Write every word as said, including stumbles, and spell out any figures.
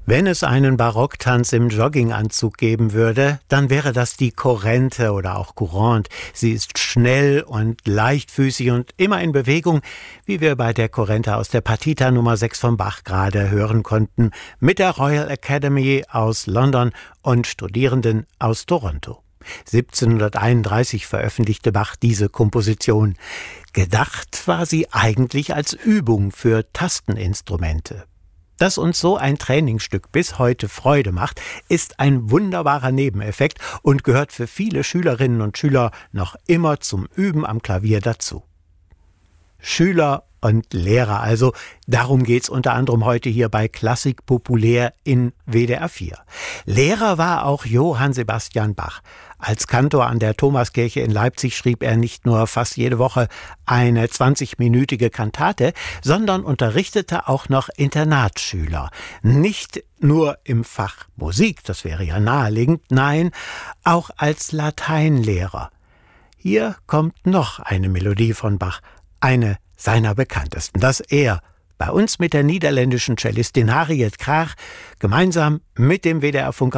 Wenn es einen Barocktanz im Jogginganzug geben würde, dann wäre das die Corrente oder auch Courante. Sie ist schnell und leichtfüßig und immer in Bewegung, wie wir bei der Corrente aus der Partita Nummer sechs von Bach gerade hören konnten, mit der Royal Academy aus London und Studierenden aus Toronto. siebzehnhunderteinunddreißig veröffentlichte Bach diese Komposition. Gedacht war sie eigentlich als Übung für Tasteninstrumente. Dass uns so ein Trainingsstück bis heute Freude macht, ist ein wunderbarer Nebeneffekt und gehört für viele Schülerinnen und Schüler noch immer zum Üben am Klavier dazu. Schüler und Lehrer also, darum geht's unter anderem heute hier bei Klassik populär in W D R vier. Lehrer war auch Johann Sebastian Bach. Als Kantor an der Thomaskirche in Leipzig schrieb er nicht nur fast jede Woche eine zwanzigminütige Kantate, sondern unterrichtete auch noch Internatsschüler. Nicht nur im Fach Musik, das wäre ja naheliegend, nein, auch als Lateinlehrer. Hier kommt noch eine Melodie von Bach, eine seiner bekanntesten, dass er bei uns mit der niederländischen Cellistin Harriet Krach gemeinsam mit dem W D R Funk